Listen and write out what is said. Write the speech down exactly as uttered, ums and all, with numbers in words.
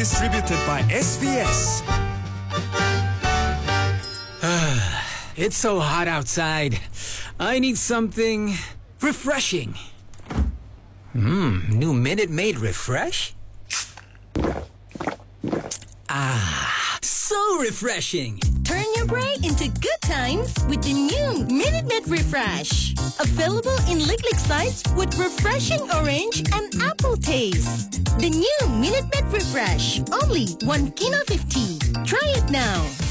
distributed by S V S. It's so hot outside. I need something refreshing. Mmm, new Minute Maid Refresh? Ah, so refreshing. Turn your break into good times with the new Minute Maid Refresh. Available in liquid size with refreshing orange and apple taste. The new Minute Maid Refresh. Only one kilo fifty. Try it now.